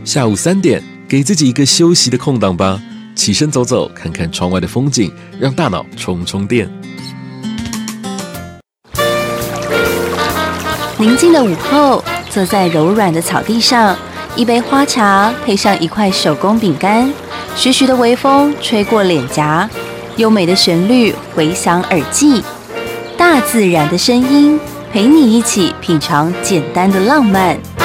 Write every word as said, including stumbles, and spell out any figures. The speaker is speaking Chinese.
下午三点，给自己一个休息的空档吧，起身走走，看看窗外的风景，让大脑充充电。 宁静的午后，坐在柔软的草地上，一杯花茶配上一块手工饼干，徐徐的微风吹过脸颊，优美的旋律回响耳际，大自然的声音陪你一起品尝简单的浪漫。